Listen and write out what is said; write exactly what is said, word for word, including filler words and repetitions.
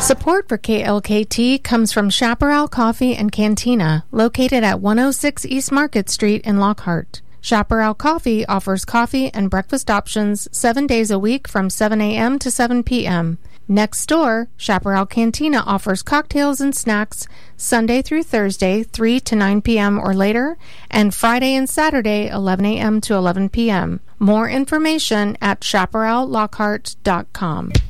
Support for K L K T comes from Chaparral Coffee and Cantina, located at one oh six East Market Street in Lockhart. Chaparral Coffee offers coffee and breakfast options seven days a week from seven a.m. to seven p.m. Next door, Chaparral Cantina offers cocktails and snacks Sunday through Thursday, three to nine p.m. or later, and Friday and Saturday, eleven a.m. to eleven p.m. More information at chaparral lockhart dot com.